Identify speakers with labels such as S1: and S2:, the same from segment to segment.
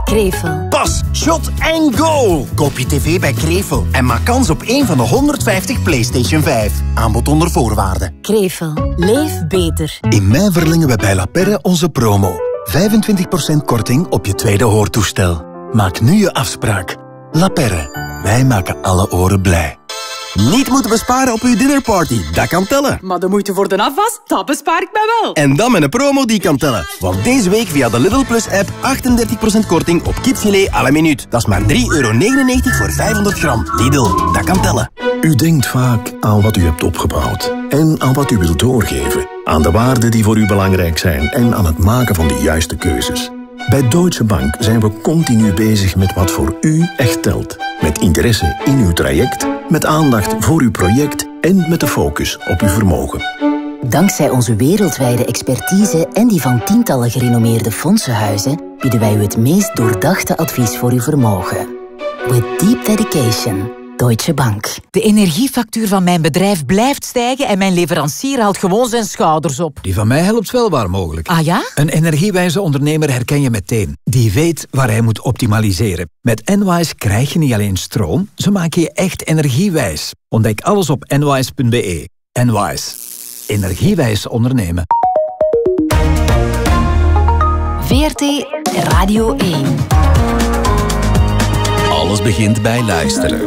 S1: Krevel.
S2: Pas, shot en goal! Koop je tv bij Krevel en maak kans op één van de 150 PlayStation 5. Aanbod onder voorwaarden.
S1: Krevel. Leef beter.
S3: In mei verlengen we bij La Perre onze promo. 25% korting op je tweede hoortoestel. Maak nu je afspraak. La Perre. Wij maken alle oren blij.
S2: Niet moeten besparen op uw dinnerparty, dat kan tellen.
S4: Maar de moeite voor de afwas, dat bespaar ik mij wel.
S2: En dan met een promo die kan tellen. Want deze week via de Lidl Plus app 38% korting op kipfilet à la minuut. Dat is maar €3,99 voor 500 gram. Lidl, dat kan tellen.
S5: U denkt vaak aan wat u hebt opgebouwd en aan wat u wilt doorgeven. Aan de waarden die voor u belangrijk zijn en aan het maken van de juiste keuzes. Bij Deutsche Bank zijn we continu bezig met wat voor u echt telt. Met interesse in uw traject, met aandacht voor uw project en met de focus op uw vermogen.
S1: Dankzij onze wereldwijde expertise en die van tientallen gerenommeerde fondsenhuizen bieden wij u het meest doordachte advies voor uw vermogen. With deep dedication. Deutsche Bank.
S6: De energiefactuur van mijn bedrijf blijft stijgen en mijn leverancier haalt gewoon zijn schouders op.
S7: Die van mij helpt wel waar mogelijk.
S6: Ah ja?
S7: Een energiewijze ondernemer herken je meteen. Die weet waar hij moet optimaliseren. Met Enwise krijg je niet alleen stroom, ze maken je echt energiewijs. Ontdek alles op enwise.be. Enwise. Energiewijs ondernemen.
S1: VRT Radio 1.
S8: Alles begint bij luisteren.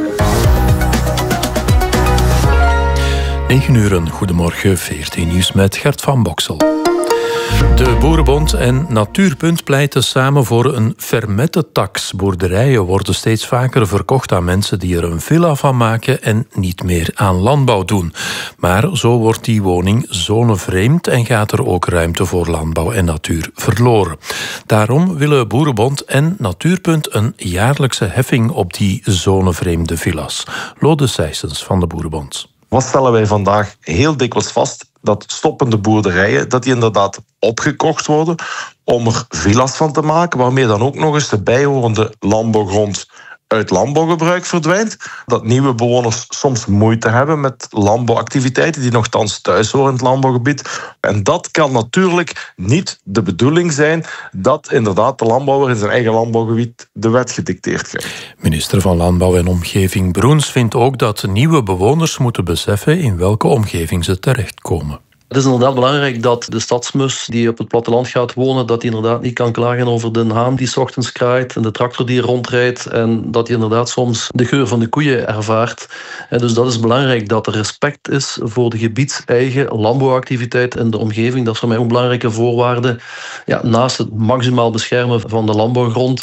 S9: 9 uur, goedemorgen, 14 nieuws met Gert van Boksel. De Boerenbond en Natuurpunt pleiten samen voor een fermette-tax. Boerderijen worden steeds vaker verkocht aan mensen die er een villa van maken en niet meer aan landbouw doen. Maar zo wordt die woning zonevreemd en gaat er ook ruimte voor landbouw en natuur verloren. Daarom willen Boerenbond en Natuurpunt een jaarlijkse heffing op die zonevreemde villa's. Lode Sijsens van de Boerenbond.
S10: Wat stellen wij vandaag heel dikwijls vast? Dat stoppende boerderijen, dat die inderdaad opgekocht worden om er villa's van te maken, waarmee dan ook nog eens de bijhorende landbouwgrond uit landbouwgebruik verdwijnt. Dat nieuwe bewoners soms moeite hebben met landbouwactiviteiten die nogthans thuis horen in het landbouwgebied. En dat kan natuurlijk niet de bedoeling zijn dat inderdaad de landbouwer in zijn eigen landbouwgebied de wet gedicteerd krijgt.
S9: Minister van Landbouw en Omgeving Broens vindt ook dat nieuwe bewoners moeten beseffen in welke omgeving ze terechtkomen.
S11: Het is inderdaad belangrijk dat de stadsmus die op het platteland gaat wonen, dat hij inderdaad niet kan klagen over de haan die 's ochtends kraait en de tractor die rondrijdt en dat hij inderdaad soms de geur van de koeien ervaart. En dus dat is belangrijk, dat er respect is voor de gebiedseigen landbouwactiviteit en de omgeving. Dat is voor mij ook belangrijke voorwaarden, naast het maximaal beschermen van de landbouwgrond.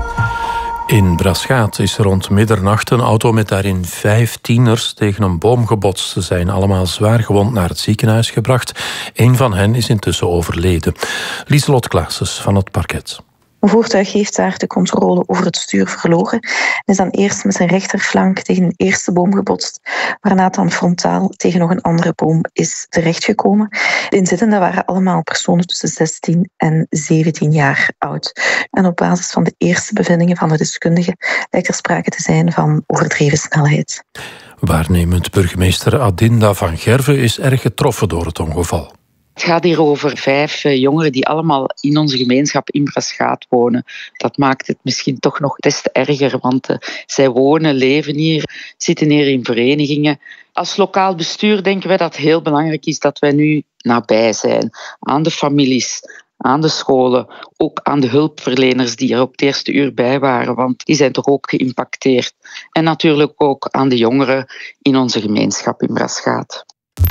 S9: In Braschaat is rond middernacht een auto met daarin 5 tieners tegen een boom gebotst. Ze zijn allemaal zwaar gewond naar het ziekenhuis gebracht. Een van hen is intussen overleden. Lieselot Klaasens van het parket.
S12: Een voertuig heeft daar de controle over het stuur verloren. En is dan eerst met zijn rechterflank tegen een eerste boom gebotst, waarna het dan frontaal tegen nog een andere boom is terechtgekomen. De inzittenden waren allemaal personen tussen 16 en 17 jaar oud. En op basis van de eerste bevindingen van de deskundigen lijkt er sprake te zijn van overdreven snelheid.
S9: Waarnemend burgemeester Adinda van Gerven is erg getroffen door het ongeval.
S13: Het gaat hier over 5 jongeren die allemaal in onze gemeenschap in Braschaat wonen. Dat maakt het misschien toch nog des te erger, want zij wonen, leven hier, zitten hier in verenigingen. Als lokaal bestuur denken wij dat het heel belangrijk is dat wij nu nabij zijn aan de families, aan de scholen, ook aan de hulpverleners die er op het eerste uur bij waren, want die zijn toch ook geïmpacteerd. En natuurlijk ook aan de jongeren in onze gemeenschap in Braschaat.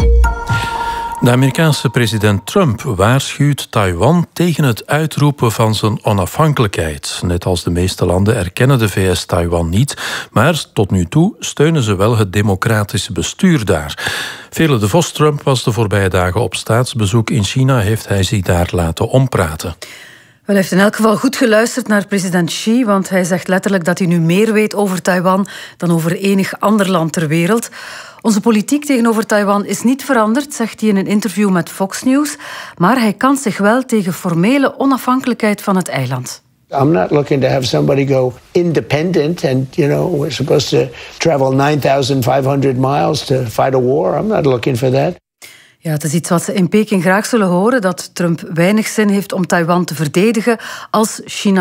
S9: De Amerikaanse president Trump waarschuwt Taiwan tegen het uitroepen van zijn onafhankelijkheid. Net als de meeste landen erkennen de VS Taiwan niet, maar tot nu toe steunen ze wel het democratische bestuur daar. Vele de Vos Trump was de voorbije dagen op staatsbezoek in China, heeft hij zich daar laten ompraten.
S14: Hij heeft in elk geval goed geluisterd naar president Xi, want hij zegt letterlijk dat hij nu meer weet over Taiwan dan over enig ander land ter wereld. Onze politiek tegenover Taiwan is niet veranderd, zegt hij in een interview met Fox News, maar hij kant zich wel tegen formele onafhankelijkheid van het eiland.
S15: I'm not looking to have somebody go independent and, we're supposed to travel 9,500 miles to fight a war. I'm not looking for that.
S14: Ja, het is iets wat ze in Peking graag zullen horen, dat Trump weinig zin heeft om Taiwan te verdedigen als China